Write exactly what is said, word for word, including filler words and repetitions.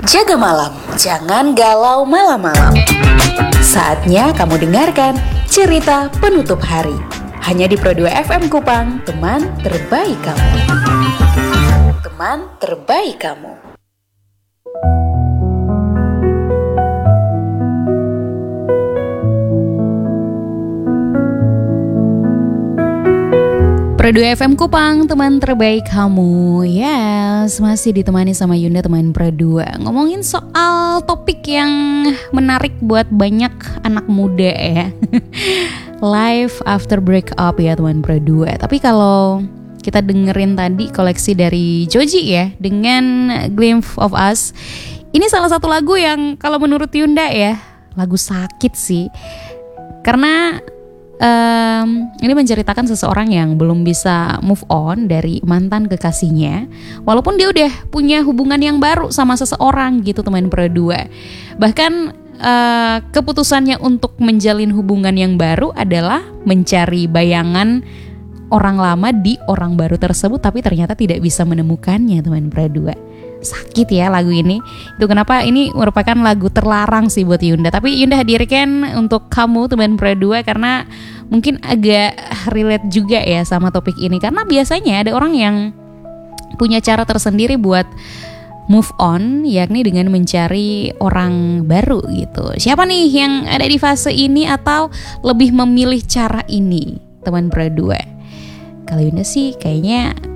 Jaga malam, jangan galau malam-malam. Saatnya kamu dengarkan cerita penutup hari. Hanya di Pro dua F M Kupang, teman terbaik kamu. Teman terbaik kamu. Pro dua F M Kupang, teman terbaik kamu. Yes, masih ditemani sama Yunda, teman Pro dua. Ngomongin soal topik yang menarik buat banyak anak muda ya. Life after breakup ya teman Pro dua. Tapi kalau kita dengerin tadi koleksi dari Joji ya, dengan Glimpse of Us, ini salah satu lagu yang kalau menurut Yunda ya, lagu sakit sih. Karena Um, ini menceritakan seseorang yang belum bisa move on dari mantan kekasihnya, walaupun dia udah punya hubungan yang baru sama seseorang gitu teman Pro dua. Bahkan uh, keputusannya untuk menjalin hubungan yang baru adalah mencari bayangan orang lama di orang baru tersebut, tapi ternyata tidak bisa menemukannya teman Pro dua. Sakit ya lagu ini. Itu kenapa ini merupakan lagu terlarang sih buat Yunda. Tapi Yunda hadirkan untuk kamu teman Pro dua karena mungkin agak relate juga ya sama topik ini. Karena biasanya ada orang yang punya cara tersendiri buat move on, yakni dengan mencari orang baru gitu. Siapa nih yang ada di fase ini atau lebih memilih cara ini teman Pro dua? Kalau Yunda sih kayaknya